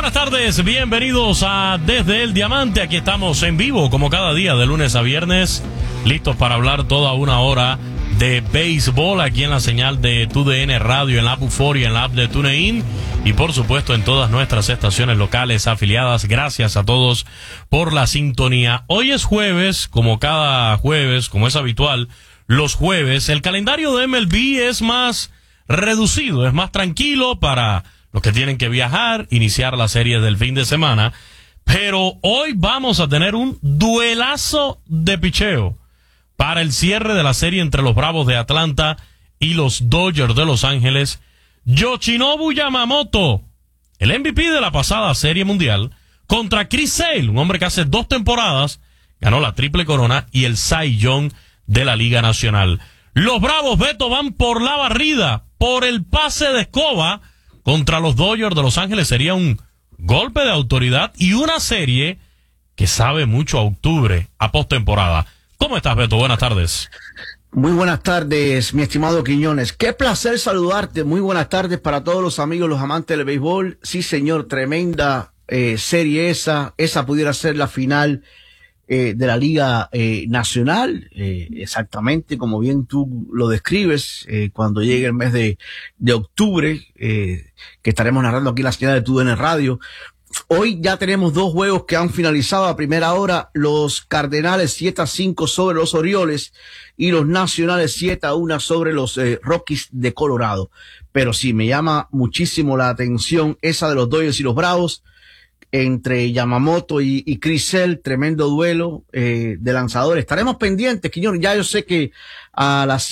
buenas tardes, bienvenidos a Desde el Diamante. Aquí estamos en vivo como cada día de lunes a viernes, listos para hablar toda una hora de béisbol aquí en la señal de TUDN Radio, en la app Euforia, en la app de TuneIn y por supuesto en todas nuestras estaciones locales afiliadas. Gracias a todos por la sintonía. Hoy es jueves, como cada jueves, como es habitual, los jueves. El calendario de MLB es más reducido, es más tranquilo para los que tienen que viajar, iniciar la serie del fin de semana. Pero hoy vamos a tener un duelazo de picheo para el cierre de la serie entre los Bravos de Atlanta y los Dodgers de Los Ángeles. Yoshinobu Yamamoto, el MVP de la pasada serie mundial, contra Chris Sale, un hombre que hace 2 temporadas ganó la triple corona y el Cy Young de la Liga Nacional. Los Bravos, Beto, van por la barrida, por el pase de escoba contra los Dodgers de Los Ángeles. Sería un golpe de autoridad y una serie que sabe mucho a octubre, a postemporada. ¿Cómo estás, Beto? Buenas tardes. Muy buenas tardes, mi estimado Quiñones. Qué placer saludarte. Muy buenas tardes para todos los amigos, los amantes del béisbol. Sí, señor, tremenda serie esa. Esa pudiera ser la final de la Liga Nacional. Exactamente como bien tú lo describes, cuando llegue el mes de octubre, que estaremos narrando aquí en la señal de TUDN Radio. Hoy ya tenemos 2 juegos que han finalizado a primera hora. Los Cardenales 7-5 sobre los Orioles y los Nacionales 7-1 sobre los Rockies de Colorado. Pero sí, me llama muchísimo la atención esa de los Dodgers y los Bravos entre Yamamoto y Chris Sale. Tremendo duelo de lanzadores. Estaremos pendientes, Quiñones. Ya yo sé que a las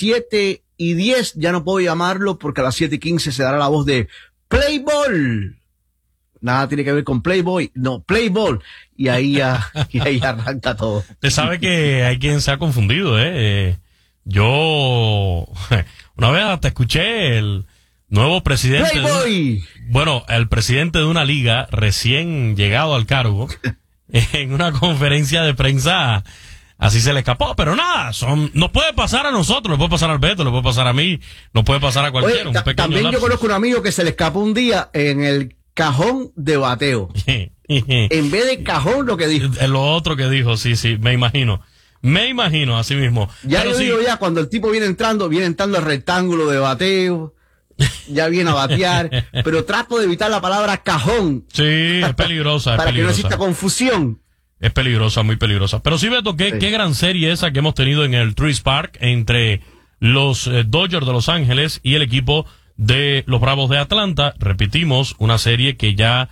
7:10 ya no puedo llamarlo porque a las 7:15 se dará la voz de Play Ball. Nada tiene que ver con Playboy, no, Play Ball. Y ahí arranca todo. Usted sabe que hay quien se ha confundido, Yo una vez hasta escuché el nuevo presidente Playboy. Bueno, el presidente de una liga recién llegado al cargo en una conferencia de prensa así se le escapó, pero nada, nos puede pasar a nosotros, le puede pasar al Beto, le puede pasar a mí, nos puede pasar a cualquiera. Oye, también lapsus. Yo conozco un amigo que se le escapó un día en el cajón de bateo. En vez de cajón, lo que dijo. Lo otro que dijo, sí, me imagino, así mismo. Ya pero yo digo, ya cuando el tipo viene entrando al rectángulo de bateo, ya viene a batear, pero trato de evitar la palabra cajón. Sí, es peligrosa. Para que no exista confusión. Es peligrosa, muy peligrosa. Pero sí, Beto, qué gran serie esa que hemos tenido en el Truist Park entre los Dodgers de Los Ángeles y el equipo de los Bravos de Atlanta. Repetimos, una serie que ya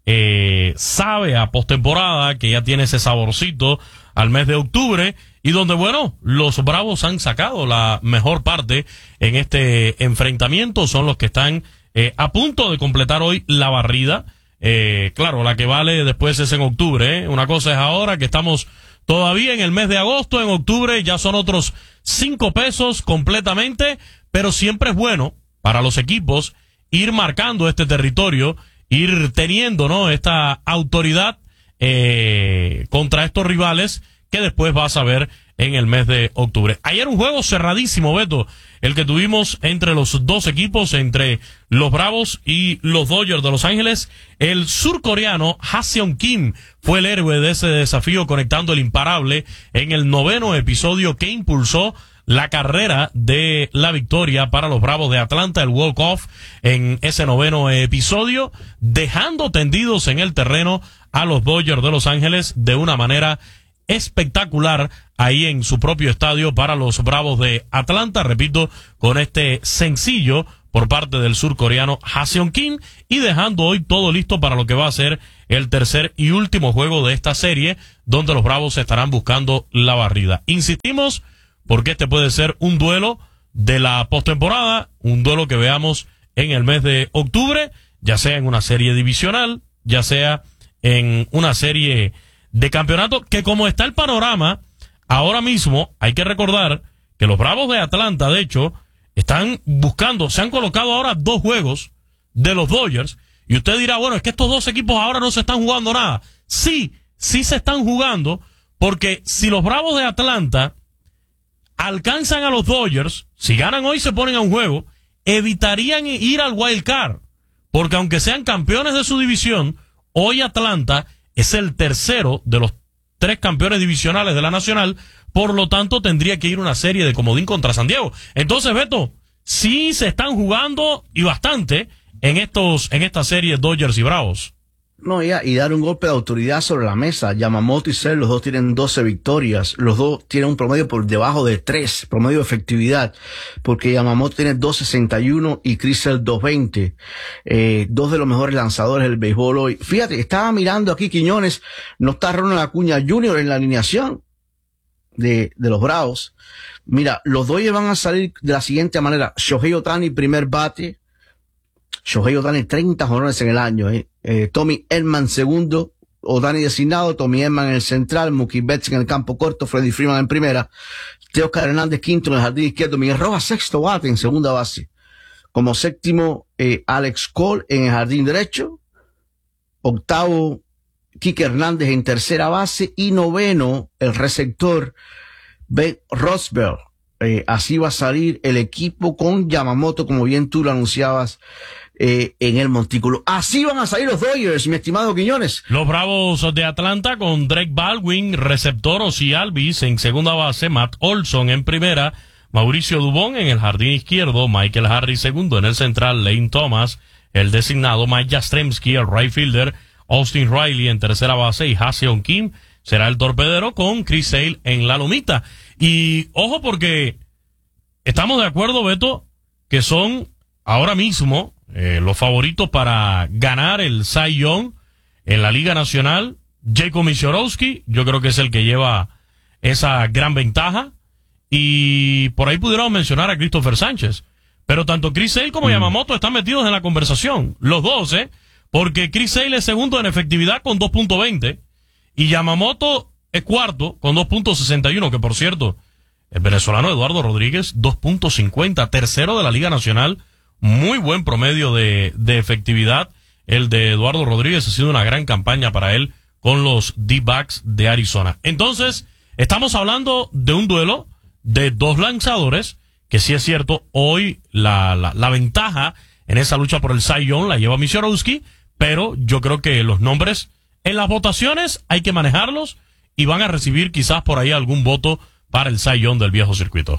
sabe a postemporada, que ya tiene ese saborcito al mes de octubre y donde, bueno, los Bravos han sacado la mejor parte en este enfrentamiento. Son los que están a punto de completar hoy la barrida. Claro, la que vale después es en octubre, Una cosa es ahora que estamos todavía en el mes de agosto. En octubre ya son otros 5 pesos completamente, pero siempre es bueno para los equipos ir marcando este territorio, ir teniendo, ¿no?, esta autoridad contra estos rivales que después vas a ver en el mes de octubre. Ayer un juego cerradísimo, Beto, el que tuvimos entre los 2 equipos, entre los Bravos y los Dodgers de Los Ángeles. El surcoreano Ha-Seong Kim fue el héroe de ese desafío, conectando el imparable en el 9º episodio que impulsó la carrera de la victoria para los Bravos de Atlanta, el walk-off en ese 9º episodio, dejando tendidos en el terreno a los Dodgers de Los Ángeles de una manera espectacular ahí en su propio estadio para los Bravos de Atlanta. Repito, con este sencillo por parte del surcoreano Ha-Seong Kim y dejando hoy todo listo para lo que va a ser el tercer y último juego de esta serie, donde los Bravos estarán buscando la barrida. Insistimos, porque este puede ser un duelo de la postemporada, un duelo que veamos en el mes de octubre, ya sea en una serie divisional, ya sea en una serie de campeonato, que como está el panorama ahora mismo, hay que recordar que los Bravos de Atlanta, de hecho, están buscando, se han colocado ahora 2 juegos de los Dodgers, y usted dirá, bueno, es que estos 2 equipos ahora no se están jugando nada. Sí se están jugando, porque si los Bravos de Atlanta alcanzan a los Dodgers, si ganan hoy se ponen a un juego, evitarían ir al wild card, porque aunque sean campeones de su división, Hoy Atlanta es el tercero de los 3 campeones divisionales de la Nacional, por lo tanto tendría que ir una serie de comodín contra San Diego. Entonces, Beto, sí se están jugando y bastante en esta serie Dodgers y Bravos. No, y dar un golpe de autoridad sobre la mesa. Yamamoto y Sale, los dos tienen 12 victorias. Los dos tienen un promedio por debajo de 3, promedio de efectividad. Porque Yamamoto tiene 2.61 y Chris Sale 2.20. Dos de los mejores lanzadores del béisbol hoy. Fíjate, estaba mirando aquí Quiñones, no está Ronald Acuña Jr. en la alineación de los Bravos. Mira, los Dodgers van a salir de la siguiente manera. Shohei Ohtani, primer bate. Shohei Ohtani, 30 jonrones en el año, Tommy Edman, segundo. Ohtani designado, Tommy Edman en el central, Mookie Betts en el campo corto, Freddie Freeman en primera, Teoscar Hernández quinto en el jardín izquierdo, Miguel Rojas sexto bate en segunda base. Como séptimo, Alex Cole en el jardín derecho. Octavo, Kike Hernández en tercera base. Y noveno, el receptor Ben Rosberg. Así va a salir el equipo con Yamamoto, como bien tú lo anunciabas en el montículo. Así van a salir los Dodgers, mi estimado Quiñones. Los Bravos de Atlanta con Drake Baldwin, receptor, Ozzie Albies en segunda base, Matt Olson en primera, Mauricio Dubón en el jardín izquierdo, Michael Harris segundo en el central, Lane Thomas, el designado, Mike Yastrzemski, el right fielder, Austin Riley en tercera base y Ha-Seong Kim será el torpedero con Chris Sale en la lomita. Y ojo porque estamos de acuerdo, Beto, que son ahora mismo los favoritos para ganar el Cy Young en la Liga Nacional. Jacob Misiorowski, yo creo que es el que lleva esa gran ventaja. Y por ahí pudiéramos mencionar a Christopher Sánchez. Pero tanto Chris Sale como Yamamoto están metidos en la conversación. Los dos, porque Chris Sale es segundo en efectividad con 2.20. Y Yamamoto es cuarto con 2.61, que por cierto, el venezolano Eduardo Rodríguez, 2.50, tercero de la Liga Nacional. Muy buen promedio de efectividad. El de Eduardo Rodríguez ha sido una gran campaña para él con los D-backs de Arizona. Entonces, estamos hablando de un duelo de 2 lanzadores, que sí es cierto, hoy la ventaja en esa lucha por el Cy Young la lleva Misiorowski, pero yo creo que los nombres en las votaciones hay que manejarlos y van a recibir quizás por ahí algún voto para el Cy Young del viejo circuito.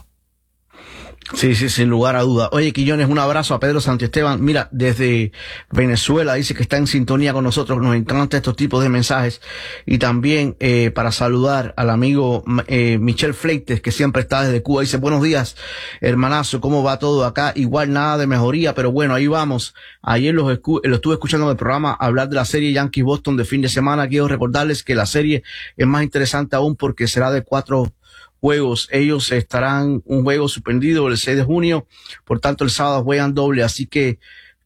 Sí, sin lugar a duda. Oye, Quiñones, un abrazo a Pedro Santiesteban. Mira, desde Venezuela dice que está en sintonía con nosotros. Nos encantan estos tipos de mensajes. Y también para saludar al amigo Michel Fleites, que siempre está desde Cuba. Dice, buenos días, hermanazo, ¿cómo va todo acá? Igual nada de mejoría, pero bueno, ahí vamos. Ayer lo estuve escuchando en el programa hablar de la serie Yankees-Boston de fin de semana. Quiero recordarles que la serie es más interesante aún porque será de 4 juegos. Ellos estarán un juego suspendido el 6 de junio, por tanto el sábado juegan doble, así que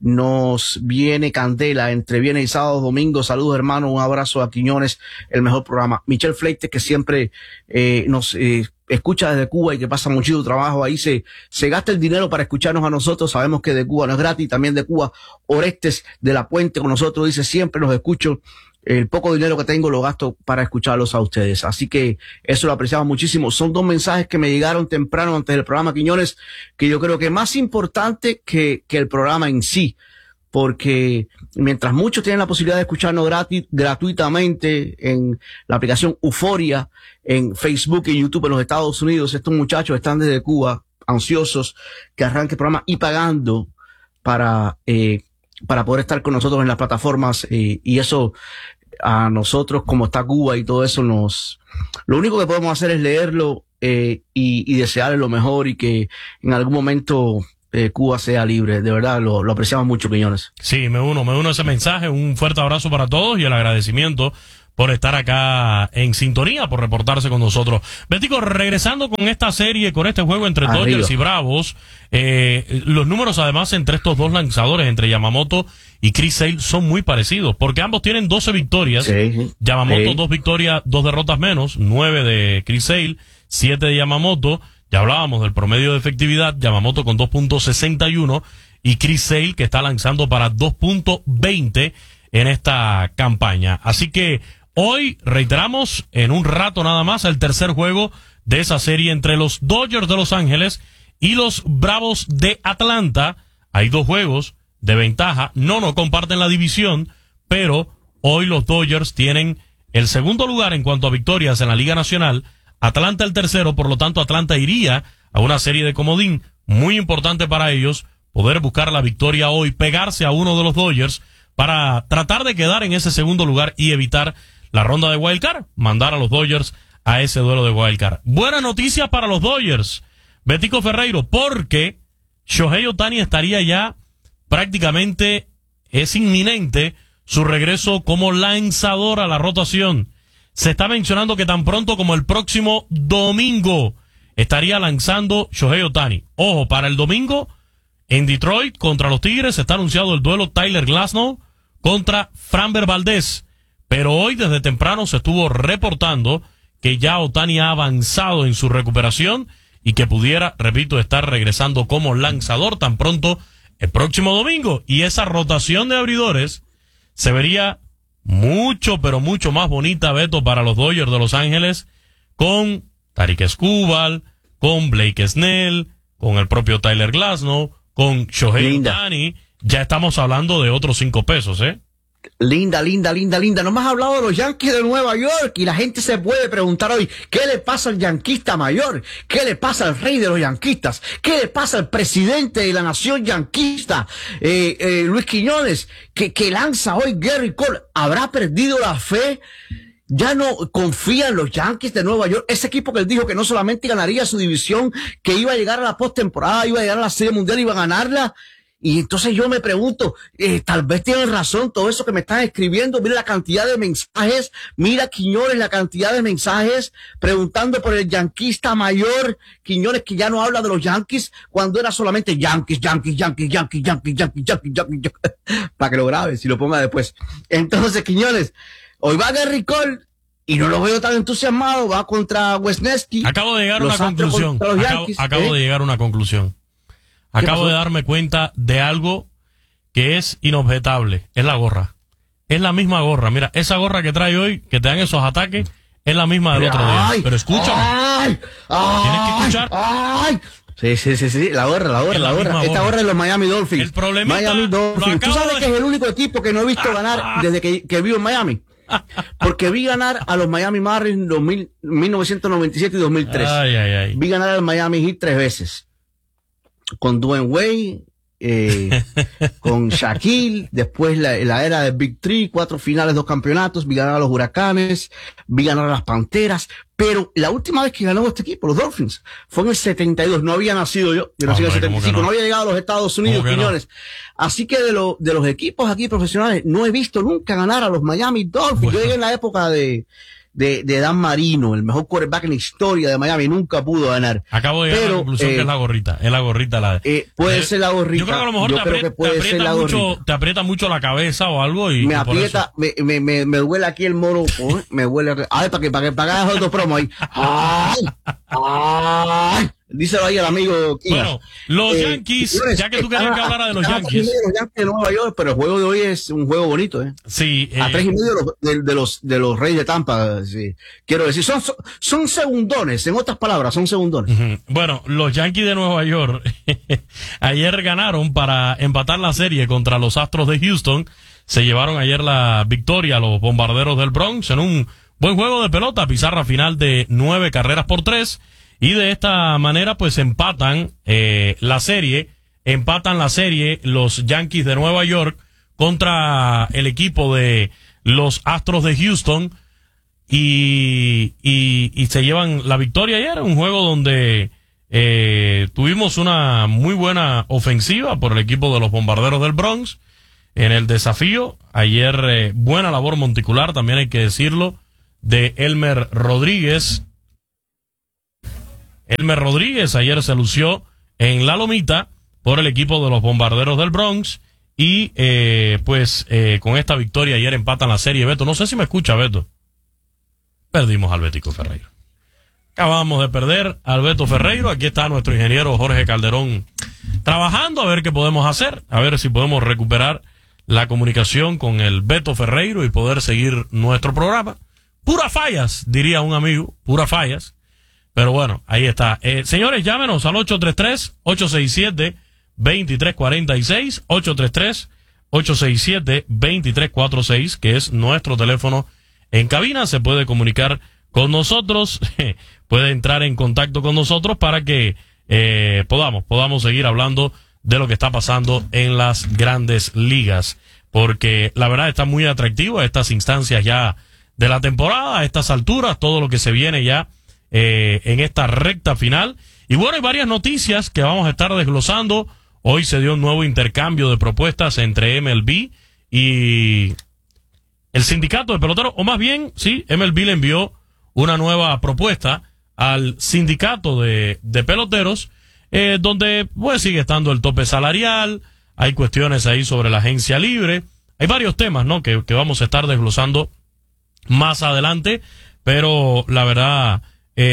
nos viene candela entre viernes y sábado, domingo. Saludos, hermano, un abrazo a Quiñones, el mejor programa. Michel Fleites, que siempre nos escucha desde Cuba y que pasa mucho trabajo ahí, se gasta el dinero para escucharnos a nosotros. Sabemos que de Cuba no es gratis, también de Cuba Orestes de la Puente con nosotros dice, siempre los escucho. El poco dinero que tengo lo gasto para escucharlos a ustedes. Así que eso lo apreciamos muchísimo. Son 2 mensajes que me llegaron temprano antes del programa, Quiñones, que yo creo que es más importante que el programa en sí. Porque mientras muchos tienen la posibilidad de escucharnos gratuitamente en la aplicación Euforia, en Facebook y YouTube en los Estados Unidos, estos muchachos están desde Cuba ansiosos que arranque el programa y pagando para poder estar con nosotros en las plataformas, y eso a nosotros, como está Cuba y todo eso, lo único que podemos hacer es leerlo y desearle lo mejor y que en algún momento Cuba sea libre. De verdad, lo apreciamos mucho, Quiñones. Sí, me uno a ese mensaje. Un fuerte abrazo para todos y el agradecimiento por estar acá en sintonía, por reportarse con nosotros. Bético, regresando con esta serie, con este juego entre Dodgers y Bravos, los números además entre estos 2 lanzadores, entre Yamamoto y Chris Sale, son muy parecidos, porque ambos tienen 12 victorias. Sí, Yamamoto 2 victorias, 2 derrotas menos, 9 de Chris Sale, 7 de Yamamoto. Ya hablábamos del promedio de efectividad, Yamamoto con 2.61 y Chris Sale, que está lanzando para 2.20 en esta campaña. Así que hoy, reiteramos, en un rato nada más, el tercer juego de esa serie entre los Dodgers de Los Ángeles y los Bravos de Atlanta. Hay 2 juegos de ventaja. No comparten la división, pero hoy los Dodgers tienen el segundo lugar en cuanto a victorias en la Liga Nacional, Atlanta el tercero, por lo tanto Atlanta iría a una serie de comodín muy importante para ellos, poder buscar la victoria hoy, pegarse a uno de los Dodgers para tratar de quedar en ese segundo lugar y evitar la ronda de Wild Card, mandar a los Dodgers a ese duelo de Wild Card. Buena noticia para los Dodgers, Betico Ferreiro, porque Shohei Ohtani estaría ya prácticamente, es inminente su regreso como lanzador a la rotación. Se está mencionando que tan pronto como el próximo domingo estaría lanzando Shohei Ohtani. Ojo, para el domingo en Detroit contra los Tigres está anunciado el duelo Tyler Glasnow contra Framber Valdez. Pero hoy desde temprano se estuvo reportando que ya Ohtani ha avanzado en su recuperación y que pudiera, repito, estar regresando como lanzador tan pronto el próximo domingo. Y esa rotación de abridores se vería mucho, pero mucho más bonita, Beto, para los Dodgers de Los Ángeles, con Tarik Skubal, con Blake Snell, con el propio Tyler Glasnow, con Shohei Ohtani. Ya estamos hablando de otros 5 pesos, ¿eh? Linda. No me has hablado de los Yankees de Nueva York y la gente se puede preguntar hoy, ¿qué le pasa al yanquista mayor? ¿Qué le pasa al rey de los yanquistas? ¿Qué le pasa al presidente de la nación yanquista, Luis Quiñones, que lanza hoy Gerrit Cole? ¿Habrá perdido la fe? Ya no confía en los Yankees de Nueva York, ese equipo que él dijo que no solamente ganaría su división, que iba a llegar a la postemporada, iba a llegar a la Serie Mundial, iba a ganarla. Y entonces yo me pregunto, tal vez tienen razón todo eso que me están escribiendo. Mira la cantidad de mensajes, mira Quiñones, la cantidad de mensajes preguntando por el yanquista mayor. Quiñones, que ya no habla de los Yankees cuando era solamente Yankees. Para que lo grabes y lo ponga después. Entonces, Quiñones, hoy va Gerrit Cole y no lo veo tan entusiasmado, va contra Wesneski. Acabo de llegar a una conclusión. Acabo de llegar a una conclusión. Acabo de darme cuenta de algo que es inobjetable. Es la gorra. Es la misma gorra. Mira, esa gorra que trae hoy, que te dan esos ataques, es la misma del otro día. Pero escúchame. Tienes que escuchar. Sí, la gorra. Esta gorra es los Miami Dolphins. El problema Miami Dolphins. ¿Tú sabes que es el único equipo que no he visto ganar desde que vivo en Miami? Porque vi ganar a los Miami Marlins en 1997 y 2003. Vi ganar al Miami Heat 3 veces. Con Dwayne Wade, con Shaquille, después la era de Big Three, 4 finales, 2 campeonatos, vi ganar a los Huracanes, vi ganar a las Panteras, pero la última vez que ganó este equipo, los Dolphins, fue en el 72, no había nacido yo nací en el 75, no había llegado a los Estados Unidos, Quiñones. Así que de los equipos aquí profesionales, no he visto nunca ganar a los Miami Dolphins. Yo llegué en la época de Dan Marino, el mejor quarterback en la historia de Miami, nunca pudo ganar. Acabo de llegar a la conclusión que es la gorrita. Puede ser la gorrita. Yo creo que a lo mejor te aprieta mucho la cabeza o algo y me aprieta, me duele aquí el moro, me duele. A ver, para que hagas otro promo ahí. Ay. Díselo ahí al amigo Quiñones. Bueno, los Yankees, ya que tú querías que hablara de los Yankees. Los Yankees de Nueva York, pero el juego de hoy es un juego bonito, ¿eh? Sí. A 3.5 de los Reyes de Tampa, sí. Quiero decir, son segundones, en otras palabras, son segundones. Bueno, los Yankees de Nueva York ayer ganaron para empatar la serie contra los Astros de Houston. Se llevaron ayer la victoria a los Bombarderos del Bronx en un buen juego de pelota, pizarra final de 9-3. Y de esta manera, pues empatan la serie los Yankees de Nueva York contra el equipo de los Astros de Houston y se llevan la victoria ayer. Un juego donde tuvimos una muy buena ofensiva por el equipo de los Bombarderos del Bronx en el desafío. Ayer buena labor monticular, también hay que decirlo, de Elmer Rodríguez. Elmer Rodríguez ayer se lució en la lomita por el equipo de los Bombarderos del Bronx y con esta victoria ayer empatan la serie. Beto, no sé si me escucha, Beto. Perdimos al Betico Ferreiro. Acabamos de perder al Beto Ferreiro. Aquí está nuestro ingeniero Jorge Calderón trabajando a ver qué podemos hacer, a ver si podemos recuperar la comunicación con el Beto Ferreiro y poder seguir nuestro programa. Puras fallas, diría un amigo, puras fallas. Pero bueno, ahí está. Señores, llámenos al 833-867-2346, 867-2346, que es nuestro teléfono en cabina. Se puede comunicar con nosotros, puede entrar en contacto con nosotros para que podamos seguir hablando de lo que está pasando en las grandes ligas, porque la verdad está muy atractivo a estas instancias ya de la temporada, a estas alturas, todo lo que se viene ya en esta recta final. Y bueno, hay varias noticias que vamos a estar desglosando. Hoy se dio un nuevo intercambio de propuestas entre MLB y el sindicato de peloteros, o más bien, sí, MLB le envió una nueva propuesta al sindicato de peloteros, donde pues sigue estando el tope salarial, hay cuestiones ahí sobre la agencia libre, hay varios temas, ¿no?, que vamos a estar desglosando más adelante, pero la verdad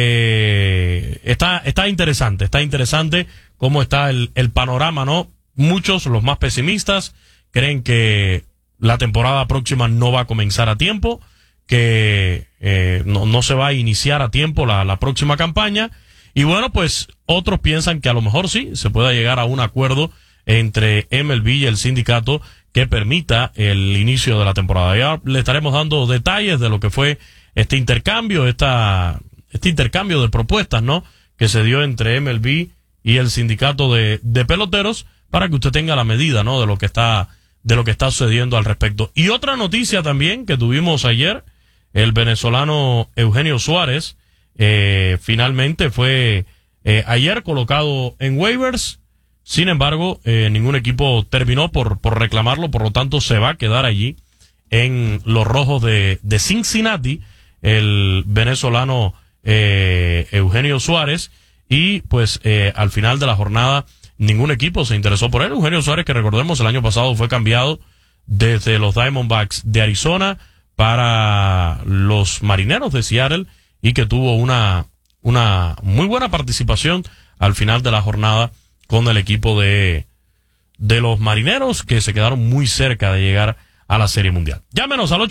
está interesante cómo está el panorama, ¿no? Muchos, los más pesimistas, creen que la temporada próxima no va a comenzar a tiempo, que no se va a iniciar a tiempo la próxima campaña. Y bueno, pues otros piensan que a lo mejor sí se pueda llegar a un acuerdo entre MLB y el sindicato que permita el inicio de la temporada. Ya le estaremos dando detalles de lo que fue este intercambio de propuestas, ¿no?, que se dio entre MLB y el sindicato de peloteros, para que usted tenga la medida, ¿no?, de lo que está sucediendo al respecto. Y otra noticia también que tuvimos ayer, el venezolano Eugenio Suárez finalmente fue ayer colocado en waivers. Sin embargo, ningún equipo terminó por reclamarlo, por lo tanto se va a quedar allí en los rojos de Cincinnati, el venezolano Eugenio Suárez. Y pues al final de la jornada ningún equipo se interesó por él. Eugenio Suárez, que recordemos el año pasado fue cambiado desde los Diamondbacks de Arizona para los Marineros de Seattle, y que tuvo una muy buena participación al final de la jornada con el equipo de los Marineros, que se quedaron muy cerca de llegar a la Serie Mundial. Llámenos al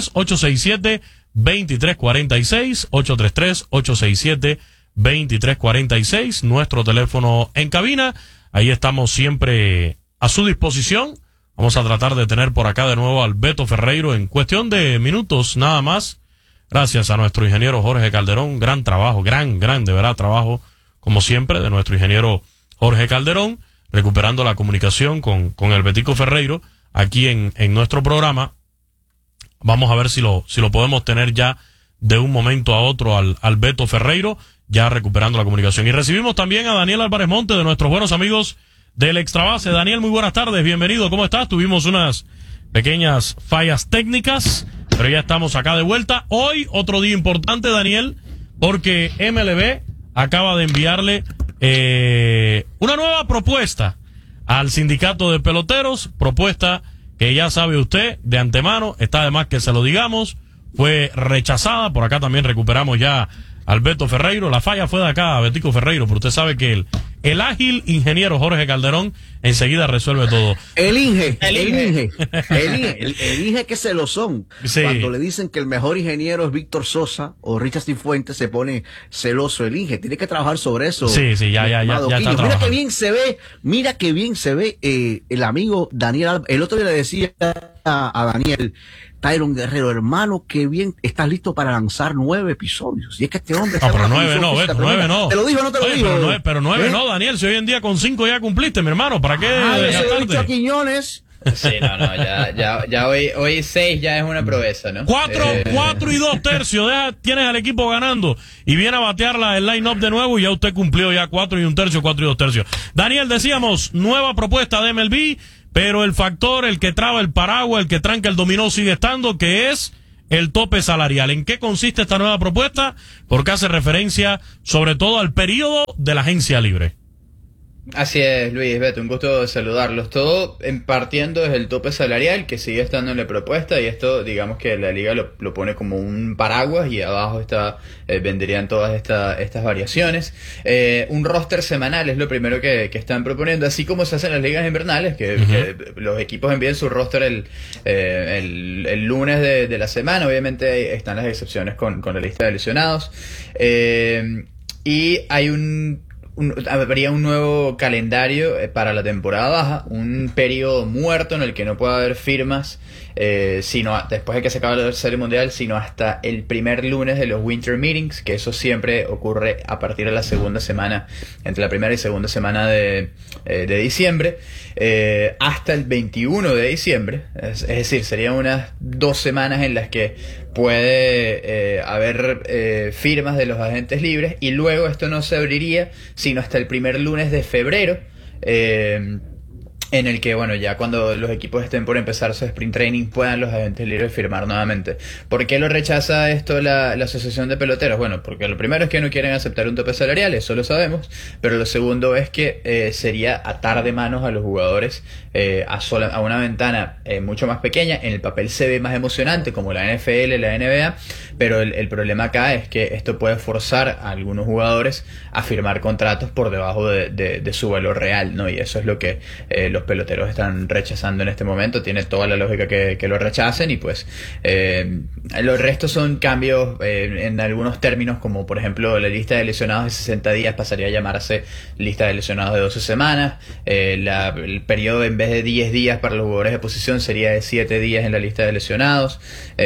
833-867-2346, 833-867-2346, nuestro teléfono en cabina. Ahí estamos siempre a su disposición. Vamos a tratar de tener por acá de nuevo al Beto Ferreiro en cuestión de minutos nada más. Gracias a nuestro ingeniero Jorge Calderón. Gran trabajo, gran, de verdad, trabajo, como siempre, de nuestro ingeniero Jorge Calderón, recuperando la comunicación con el Betico Ferreiro aquí en nuestro programa. Vamos a ver si lo podemos tener ya de un momento a otro al Beto Ferreiro, ya recuperando la comunicación. Y recibimos también a Daniel Álvarez Monte, de nuestros buenos amigos del Extrabase. Daniel, muy buenas tardes, bienvenido, ¿cómo estás? Tuvimos unas pequeñas fallas técnicas, pero ya estamos acá de vuelta. Hoy otro día importante, Daniel, porque MLB acaba de enviarle una nueva propuesta al sindicato de peloteros, propuesta que ya sabe usted de antemano, está de más que se lo digamos, fue rechazada. Por acá también recuperamos ya al Beto Ferreiro. La falla fue de acá, Betico Ferreiro, pero usted sabe que el ágil ingeniero Jorge Calderón enseguida resuelve todo. El Inge que se lo son. Sí. Cuando le dicen que el mejor ingeniero es Víctor Sosa o Richard Cifuentes, se pone celoso el Inge. Tiene que trabajar sobre eso. Sí, ya está trabajando. Mira que bien se ve el amigo Daniel. El otro día le decía a Daniel: Tyron Guerrero, hermano, qué bien, estás listo para lanzar 9 episodios. Y es que este hombre... No, pero 9 no, Beto, 9 no. ¿Te lo dijo o no te lo dijo? Pero 9 no, Daniel, si hoy en día con 5 ya cumpliste, mi hermano, ¿para qué desgastarte? A Quiñones. Sí, ya hoy 6 ya es una proeza, ¿no? 4 y 2 tercios, tienes al equipo ganando y viene a batear el line-up de nuevo y ya usted cumplió ya 4 y 1 tercio, 4 y 2 tercios. Daniel, decíamos, nueva propuesta de MLB, pero el factor, el que traba el paraguas, el que tranca el dominó sigue estando, que es el tope salarial. ¿En qué consiste esta nueva propuesta? Porque hace referencia sobre todo al periodo de la agencia libre. Así es, Luis, Beto, un gusto saludarlos. Todo partiendo desde el tope salarial, que sigue estando en la propuesta, y esto, digamos que la liga lo pone como un paraguas, y abajo vendrían todas estas variaciones. Un roster semanal es lo primero que están proponiendo, así como se hacen las ligas invernales, que los equipos envíen su roster el lunes de la semana. Obviamente están las excepciones con la lista de lesionados. Y hay habría un nuevo calendario para la temporada baja, un periodo muerto en el que no puede haber firmas sino después de que se acabe la Serie Mundial, sino hasta el primer lunes de los Winter Meetings, que eso siempre ocurre a partir de la segunda semana, entre la primera y segunda semana de diciembre, hasta el 21 de diciembre, es decir, serían unas 2 semanas en las que puede haber firmas de los agentes libres, y luego esto no se abriría sino hasta el primer lunes de febrero, en el que, bueno, ya cuando los equipos estén por empezar su sprint training puedan los agentes libres firmar nuevamente. ¿Por qué lo rechaza esto la Asociación de Peloteros? Bueno, porque lo primero es que no quieren aceptar un tope salarial, eso lo sabemos, pero lo segundo es que sería atar de manos a los jugadores a una ventana mucho más pequeña. En el papel se ve más emocionante, como la NFL, la NBA, pero el problema acá es que esto puede forzar a algunos jugadores a firmar contratos por debajo de su valor real, ¿no? Y eso es lo que los peloteros están rechazando en este momento. Tiene toda la lógica que lo rechacen, y pues los restos son cambios en algunos términos, como por ejemplo la lista de lesionados de 60 días pasaría a llamarse lista de lesionados de 12 semanas, el periodo en vez de 10 días para los jugadores de posición sería de 7 días en la lista de lesionados.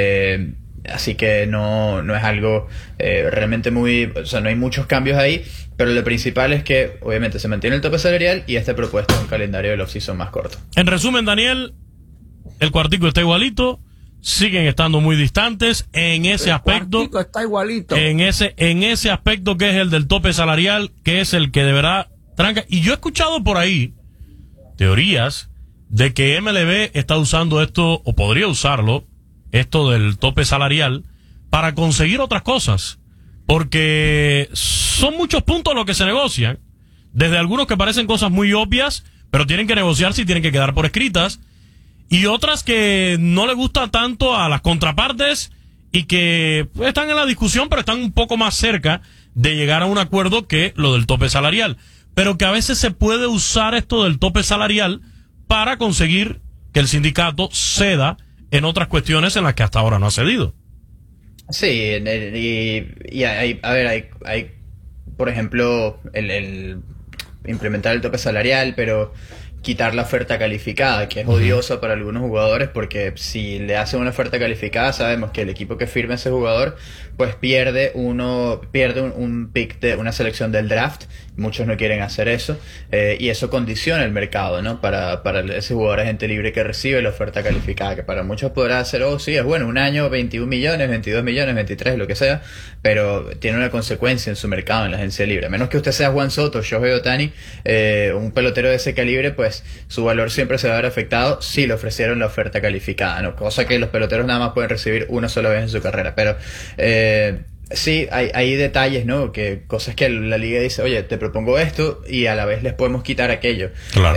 Así que no es algo realmente o sea, no hay muchos cambios ahí, pero lo principal es que obviamente se mantiene el tope salarial y esta propuesta es un calendario del off-season más corto. En resumen, Daniel, el cuartico está igualito, siguen estando muy distantes en ese aspecto. El cuartico está igualito. En ese aspecto que es el del tope salarial, que es el que de verdad tranca. Y yo he escuchado por ahí teorías de que MLB está usando esto, o podría usarlo, esto del tope salarial, para conseguir otras cosas, porque son muchos puntos los que se negocian, desde algunos que parecen cosas muy obvias, pero tienen que negociarse y tienen que quedar por escritas, y otras que no le gustan tanto a las contrapartes y que están en la discusión, pero están un poco más cerca de llegar a un acuerdo que lo del tope salarial, pero que a veces se puede usar esto del tope salarial para conseguir que el sindicato ceda en otras cuestiones en las que hasta ahora no ha cedido. Sí, y hay, por ejemplo, el implementar el tope salarial, pero quitar la oferta calificada, que es odiosa para algunos jugadores, porque si le hacen una oferta calificada, sabemos que el equipo que firme ese jugador, pues pierde un pick de una selección del draft. Muchos no quieren hacer eso, y eso condiciona el mercado, ¿no? Para ese jugador agente libre que recibe la oferta calificada, que para muchos podrá ser, sí, es bueno, un año, 21 millones, 22 millones, 23, lo que sea, pero tiene una consecuencia en su mercado, en la agencia libre. A menos que usted sea Juan Soto, Shohei Ohtani, un pelotero de ese calibre, pues su valor siempre se va a ver afectado si le ofrecieron la oferta calificada, ¿no? Cosa que los peloteros nada más pueden recibir una sola vez en su carrera, pero sí, hay detalles, ¿no? Que cosas que la liga dice, oye, te propongo esto y a la vez les podemos quitar aquello. Claro.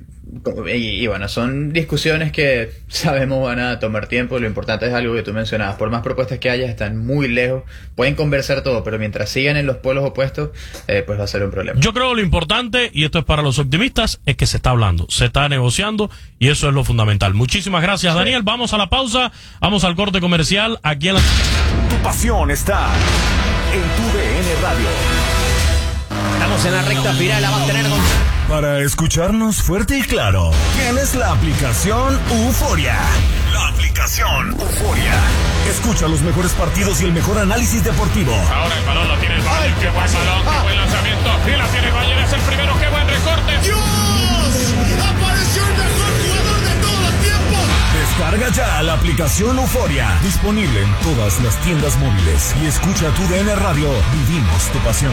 Y bueno, son discusiones que sabemos van a tomar tiempo. Lo importante es algo que tú mencionabas. Por más propuestas que haya, están muy lejos. Pueden conversar todo, pero mientras sigan en los polos opuestos, pues va a ser un problema. Yo creo que lo importante, y esto es para los optimistas, es que se está hablando, se está negociando, y eso es lo fundamental. Muchísimas gracias, Daniel. Vamos a la pausa, vamos al corte comercial aquí en la... Tu pasión está en tu DN Radio. Estamos en la recta final, la va a tener con... Para escucharnos fuerte y claro, tienes la aplicación Euforia. La aplicación Euforia. Escucha los mejores partidos y el mejor análisis deportivo. Ahora el balón lo tiene el Bayern. ¡Qué buen balón! ¡Qué buen lanzamiento! ¡Y la tiene el Bayern! ¡Es el primero! ¡Qué buen recorte! ¡Dios! ¡Apareció el mejor jugador de todos los tiempos! Descarga ya la aplicación Euforia. Disponible en todas las tiendas móviles. Y escucha tu DN Radio. Vivimos tu pasión.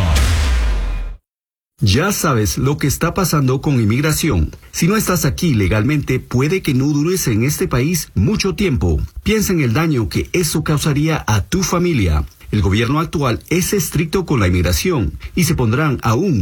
Ya sabes lo que está pasando con inmigración. Si no estás aquí legalmente, puede que no dures en este país mucho tiempo. Piensa en el daño que eso causaría a tu familia. El gobierno actual es estricto con la inmigración y se pondrán aún